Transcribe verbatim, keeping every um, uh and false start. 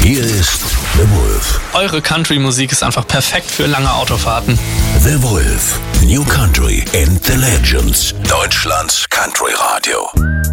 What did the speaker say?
Hier ist The Wolf. Eure Country-Musik ist einfach perfekt für lange Autofahrten. The Wolf. New Country and the Legends. Deutschlands Country Radio.